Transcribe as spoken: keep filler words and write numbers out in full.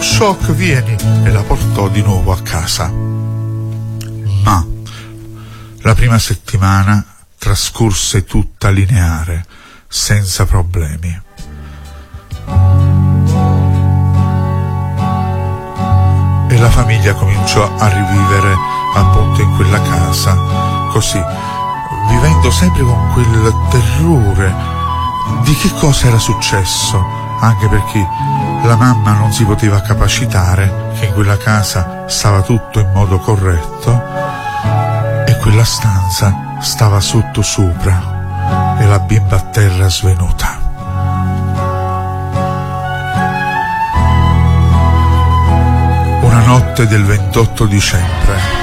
shock, vieni, e la portò di nuovo a casa. Ma la prima settimana trascorse tutta lineare, senza problemi. E la famiglia cominciò a rivivere appunto in quella casa, così, vivendo sempre con quel terrore di che cosa era successo, anche perché la mamma non si poteva capacitare che in quella casa stava tutto in modo corretto e quella stanza stava sotto sopra e la bimba a terra svenuta. Una notte del ventotto dicembre